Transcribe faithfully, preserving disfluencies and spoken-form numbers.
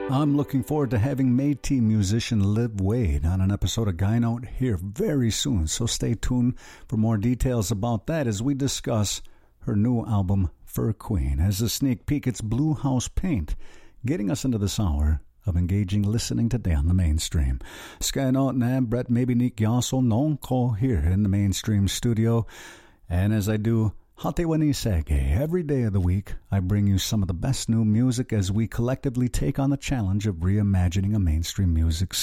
I'm looking forward to having Métis musician Liv Wade on an episode of Guy Note here very soon, so stay tuned for more details about that as we discuss her new album, Fur Queen. As a sneak peek, it's Blue House Paint, getting us into this hour of engaging listening today on the mainstream. Sky Note and Brett maybe Nick Yasso non ko here in the mainstream studio, and as I do Hatewani Sege, every day of the week, I bring you some of the best new music as we collectively take on the challenge of reimagining a mainstream music